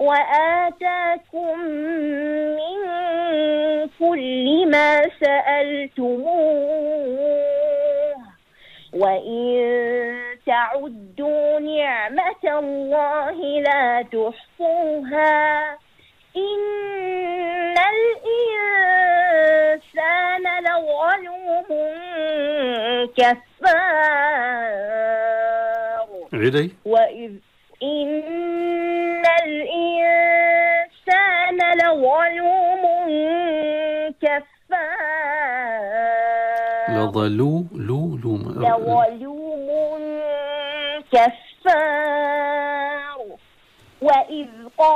وآتاكم من كل ما سألتموه وإن تعدوا نعمة الله لا تحصوها إن الإنسان لظلوم كفار. إن الإنسان لظلوم كفار. لظلوم كفار. وإذ